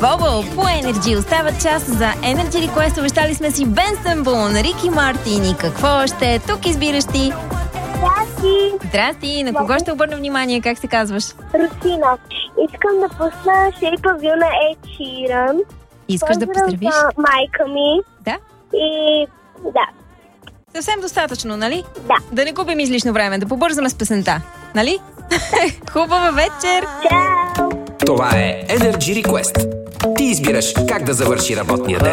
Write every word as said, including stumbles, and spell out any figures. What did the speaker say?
Bubble по Energy. Остава час за Energy Request. Обещали сме си Бенсън Бун, Рики Мартин и какво още? Тук избираш ти. Здрасти! Здрасти! На кого ще обърна внимание? Как се казваш? Русина. Искам да пусна Shape of You на Ed Sheeran. Искаш да поздравиш? За майка ми. Да? И да. Съвсем достатъчно, нали? Да. Да не губим излишно време, да побързаме с песента. Нали? Хубава вечер! Чао! Това е Energy Request. Ти избираш как да завърши работния ден.